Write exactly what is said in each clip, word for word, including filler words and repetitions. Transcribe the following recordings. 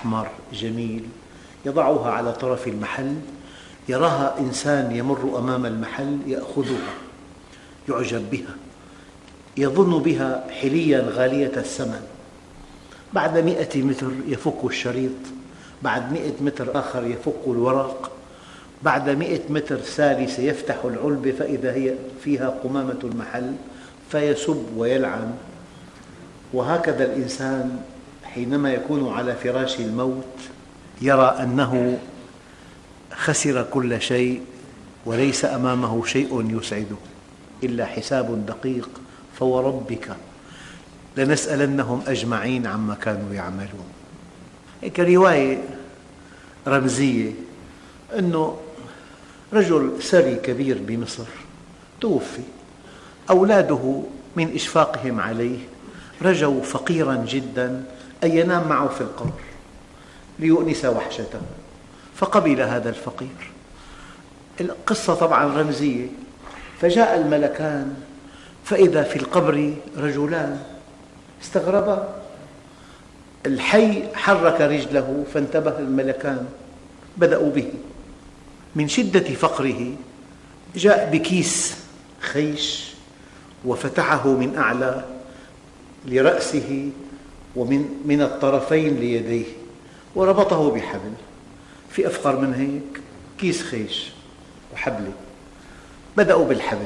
أحمر جميل يضعها على طرف المحل، يراها إنسان يمر أمام المحل يأخذها يعجب بها، يظن بها حليا غالية الثمن. بعد مئة متر يفك الشريط، بعد مئة متر آخر يفك الورق، بعد مئة متر ثالثة يفتح العلبة فإذا هي فيها قمامة المحل فيسب ويلعن. وهكذا الإنسان حينما يكون على فراش الموت يرى أنه خسر كل شيء وليس أمامه شيء يسعده إلا حساب دقيق. فوربك لنسألنهم أجمعين عما كانوا يعملون. هيك رواية رمزية أنه رجل ثري كبير بمصر توفي، أولاده من إشفاقهم عليه رجوا فقيرا جدا أن ينام معه في القبر ليؤنس وحشته، فقبل هذا الفقير. القصة طبعا رمزية، فجاء الملكان فإذا في القبر رجلان، استغربا. الحي حرك رجله فانتبه الملكان، بدأوا به. من شدة فقره جاء بكيس خيش وفتحه من أعلى لرأسه ومن من الطرفين ليديه وربطه بحبل. في أفقر من هيك؟ كيس خيش وحبل. بدأوا بالحبل،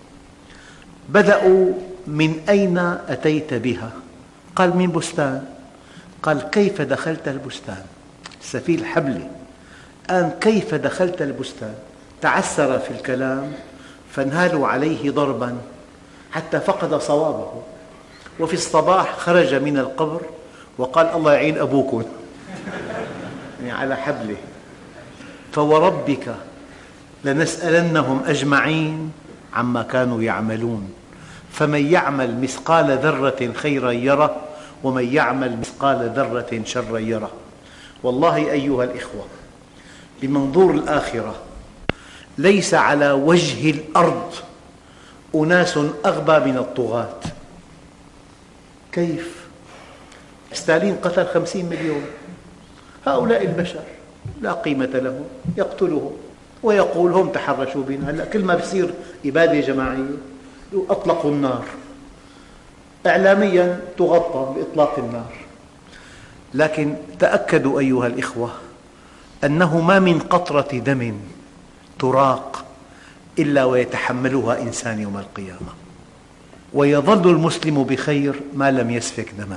بدأوا من أين أتيت بها؟ قال من بستان. قال كيف دخلت البستان؟ في الحبل. الآن كيف دخلت البستان؟ تعسر في الكلام فانهالوا عليه ضربا حتى فقد صوابه، وفي الصباح خرج من القبر وقال الله يعين أبوكم يعني على حبله. فوربك لنسألنهم أجمعين عما كانوا يعملون، فمن يعمل مثقال ذرة خيرا يره ومن يعمل مثقال ذرة شرا يره. والله أيها الإخوة، بمنظور الآخرة ليس على وجه الأرض أناس أغبى من الطغاة. كيف؟ ستالين قتل خمسين مليون، هؤلاء البشر لا قيمة لهم، يقتلهم ويقول هم تحرشوا بنا. هلأ كل ما بصير إبادة جماعية أطلقوا النار، إعلاميا تغطى بإطلاق النار. لكن تأكدوا أيها الإخوة أنه ما من قطرة دم تراق إلا ويتحملها إنسان يوم القيامة، ويظل المسلم بخير ما لم يسفك دما.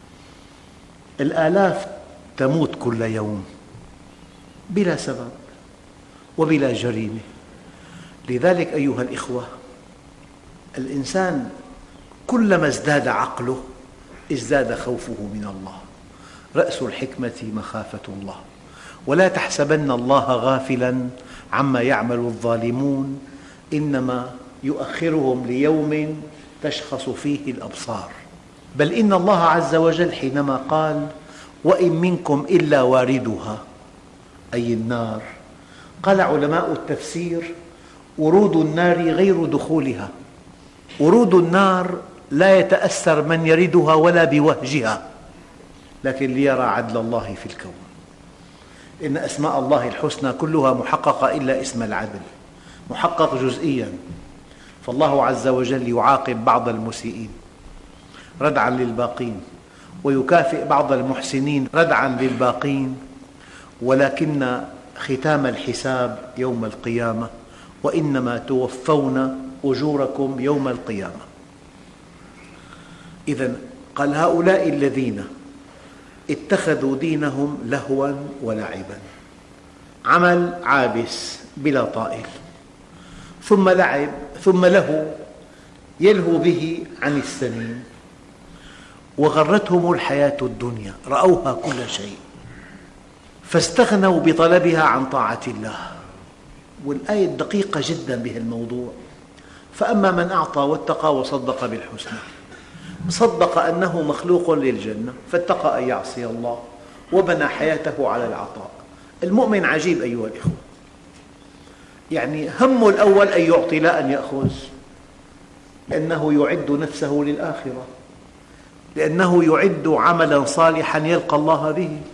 الآلاف تموت كل يوم بلا سبب وبلا جريمة. لذلك أيها الإخوة، الإنسان كلما ازداد عقله ازداد خوفه من الله. رأس الحكمة مخافة الله. ولا تحسبن الله غافلا عما يعمل الظالمون، إنما يؤخرهم ليوم تشخص فيه الأبصار. بل إن الله عز وجل حينما قال وإن منكم إلا واردها أي النار، قال علماء التفسير ورود النار غير دخولها. ورود النار لا يتأثر من يردها ولا بوهجها، لكن ليرى عدل الله في الكون. إن أسماء الله الحسنى كلها محققة إلا اسم العدل، محقق جزئيا. فالله عز وجل يعاقب بعض المسيئين ردعا للباقين، ويكافئ بعض المحسنين ردعا للباقين، ولكن ختام الحساب يوم القيامة، وإنما توفون أجوركم يوم القيامة. إذن قال هؤلاء الذين اتخذوا دينهم لهوا ولعبا، عمل عابس بلا طائل، ثم لعب، ثم له يلهو به عن السمين، وغرتهم الحياة الدنيا، رأوها كل شيء فاستغنوا بطلبها عن طاعة الله. والآية دقيقة جدا بهالموضوع. فأما من أعطى واتقى وصدق بالحسنى، صدق أنه مخلوق للجنة فاتقى أن يعصي الله وبنى حياته على العطاء. المؤمن عجيب أيها الإخوة، يعني همه الأول أن يعطي لا أن يأخذ، لأنه يعد نفسه للآخرة، لأنه يعد عملا صالحا يلقى الله به.